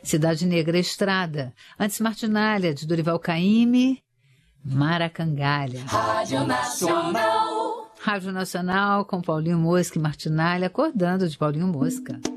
Cidade Negra Estrada. Antes Martinália, de Dorival Caymmi. Maracangalha. Rádio Nacional. Rádio Nacional com Paulinho Mosca e Martinália, acordando de Paulinho Mosca.